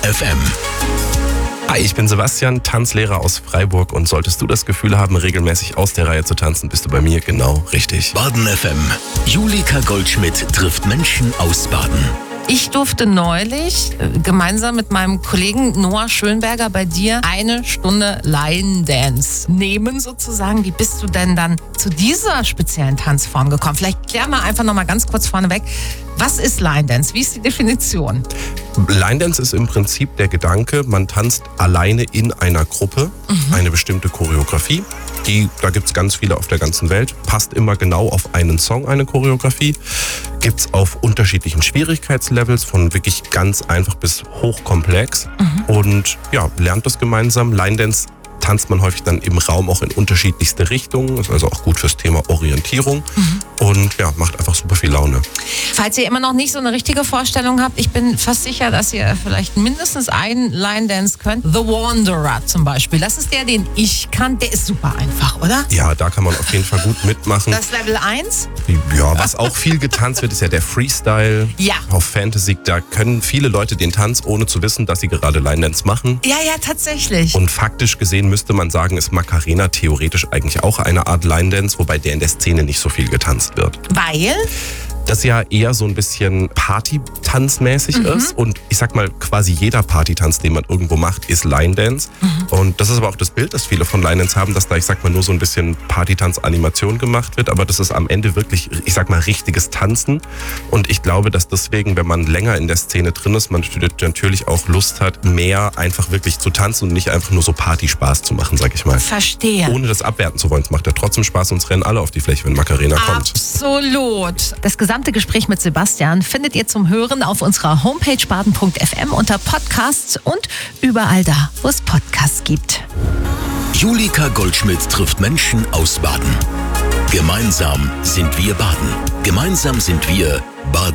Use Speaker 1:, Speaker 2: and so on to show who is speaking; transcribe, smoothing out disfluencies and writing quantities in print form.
Speaker 1: FM.
Speaker 2: Hi, ich bin Sebastian, Tanzlehrer aus Freiburg und solltest du das Gefühl haben, regelmäßig aus der Reihe zu tanzen, bist du bei mir genau richtig.
Speaker 1: Baden FM. Julika Goldschmidt trifft Menschen aus Baden.
Speaker 3: Ich durfte neulich gemeinsam mit meinem Kollegen Noah Schönberger bei dir 1 Stunde Line Dance nehmen sozusagen. Wie bist du denn dann zu dieser speziellen Tanzform gekommen? Vielleicht klär mal einfach nochmal ganz kurz vorneweg. Was ist Line Dance? Wie ist die Definition?
Speaker 2: Line Dance ist im Prinzip der Gedanke, man tanzt alleine in einer Gruppe eine bestimmte Choreografie. Da gibt es ganz viele auf der ganzen Welt. Passt immer genau auf einen Song, eine Choreografie. Gibt es auf unterschiedlichen Schwierigkeitslevels, von wirklich ganz einfach bis hochkomplex. Und ja, lernt das gemeinsam. Line Dance tanzt man häufig dann im Raum auch in unterschiedlichste Richtungen. Ist also auch gut fürs Thema Orientierung. Und ja, macht einfach super viel Laune.
Speaker 3: Falls ihr immer noch nicht so eine richtige Vorstellung habt, ich bin fast sicher, dass ihr vielleicht mindestens einen Line Dance könnt. The Wanderer zum Beispiel. Das ist der, den ich kann. Der ist super einfach, oder?
Speaker 2: Ja, da kann man auf jeden Fall gut mitmachen.
Speaker 3: Das Level 1?
Speaker 2: Ja, was auch viel getanzt wird, ist ja der Freestyle.
Speaker 3: Ja.
Speaker 2: Auf Fantasy, da können viele Leute den Tanz, ohne zu wissen, dass sie gerade Line Dance machen.
Speaker 3: Ja, tatsächlich.
Speaker 2: Und faktisch gesehen müsste man sagen, ist Macarena theoretisch eigentlich auch eine Art Line Dance, wobei der in der Szene nicht so viel getanzt wird.
Speaker 3: Weil?
Speaker 2: Das ja eher so ein bisschen Party-Tanzmäßig ist. Und ich sag mal, quasi jeder Partytanz, den man irgendwo macht, ist Line Dance. Und das ist aber auch das Bild, das viele von Line Dance haben, dass da, ich sag mal, nur so ein bisschen Partytanz-Animation gemacht wird. Aber das ist am Ende wirklich, ich sag mal, richtiges Tanzen. Und ich glaube, dass deswegen, wenn man länger in der Szene drin ist, man natürlich auch Lust hat, mehr einfach wirklich zu tanzen und nicht einfach nur so Partyspaß zu machen, sag ich mal.
Speaker 3: Verstehe.
Speaker 2: Ohne das abwerten zu wollen. Es macht ja trotzdem Spaß und es rennen alle auf die Fläche, wenn Macarena kommt.
Speaker 3: Absolut. Das gesamte Gespräch mit Sebastian findet ihr zum Hören auf unserer Homepage baden.fm unter Podcasts und überall da, wo es Podcasts gibt.
Speaker 1: Julika Goldschmidt trifft Menschen aus Baden. Gemeinsam sind wir Baden. Gemeinsam sind wir Baden.